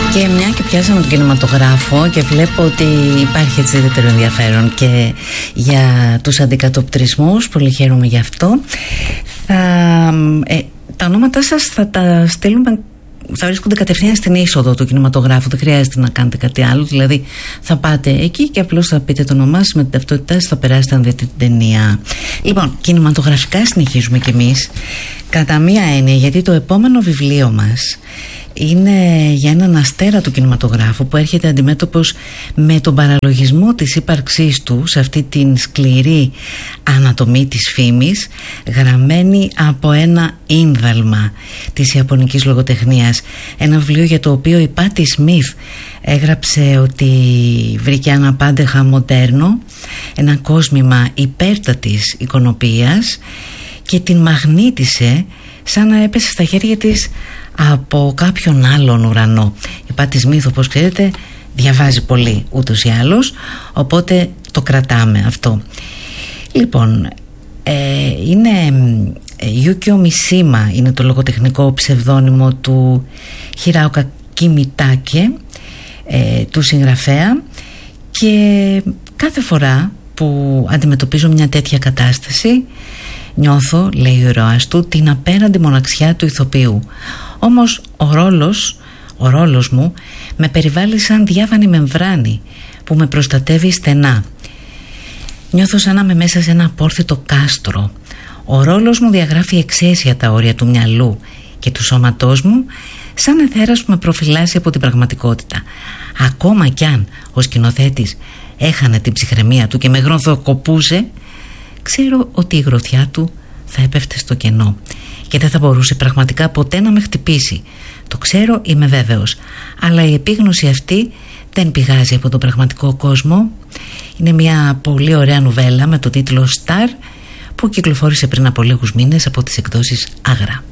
Και μια και πιάσαμε τον κινηματογράφο και βλέπω ότι υπάρχει έτσι ιδιαίτερο ενδιαφέρον και για τους αντικατοπτρισμούς, πολύ χαίρομαι γι' αυτό. Τα ονόματά σας θα τα στείλουμε, θα βρίσκονται κατευθείαν στην είσοδο του κινηματογράφου, δεν χρειάζεται να κάνετε κάτι άλλο, δηλαδή θα πάτε εκεί και απλώς θα πείτε το όνομά σας με την ταυτότητά σας, θα περάσετε να δείτε την ταινία. Λοιπόν, κινηματογραφικά συνεχίζουμε κι εμείς κατά μία έννοια, γιατί το επόμενο βιβλίο μας είναι για έναν αστέρα του κινηματογράφου που έρχεται αντιμέτωπος με τον παραλογισμό της ύπαρξής του σε αυτή την σκληρή ανατομή της φήμης, γραμμένη από ένα ίνδαλμα της ιαπωνικής λογοτεχνίας. Ένα βιβλίο για το οποίο η Πάτι Σμιθ έγραψε ότι βρήκε ένα πάντεχα μοντέρνο, ένα κόσμημα υπέρτατης εικονοποιίας και την μαγνήτησε σαν να έπεσε στα χέρια της από κάποιον άλλον ουρανό. Η Πάτι Σμιθ, όπως ξέρετε, διαβάζει πολύ ούτως ή άλλως, οπότε το κρατάμε αυτό. Λοιπόν, είναι Γιούκιο Μισίμα, είναι το λογοτεχνικό ψευδόνυμο του Χιράοκα Κιμιτάκε, του συγγραφέα, και κάθε φορά που αντιμετωπίζω μια τέτοια κατάσταση νιώθω, λέει ο ήρωας του, την απέραντη μοναξιά του ηθοποιού. Όμως ο ρόλος μου με περιβάλλει σαν διάφανη μεμβράνη που με προστατεύει στενά. Νιώθω σαν να είμαι μέσα σε ένα απόρθητο κάστρο. Ο ρόλος μου διαγράφει εξαίσια τα όρια του μυαλού και του σώματός μου, σαν εθέρας που με προφυλάσσει από την πραγματικότητα. Ακόμα κι αν ο σκηνοθέτης έχανε την ψυχραιμία του και με γροθοκοπούσε, ξέρω ότι η γροθιά του θα έπεφτε στο κενό και δεν θα μπορούσε πραγματικά ποτέ να με χτυπήσει. Το ξέρω, είμαι βέβαιος. Αλλά η επίγνωση αυτή δεν πηγάζει από τον πραγματικό κόσμο. Είναι μια πολύ ωραία νουβέλα με το τίτλο Star που κυκλοφόρησε πριν από λίγους μήνες από τις εκδόσεις Άγρα.